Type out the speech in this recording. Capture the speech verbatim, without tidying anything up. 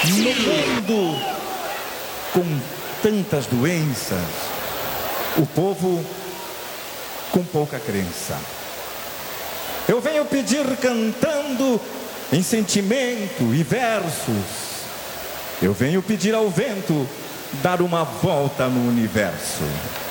No mundo com tantas doenças, o povo com pouca crença. Eu venho pedir cantando em sentimento e versos. Eu venho pedir ao vento dar uma volta no universo.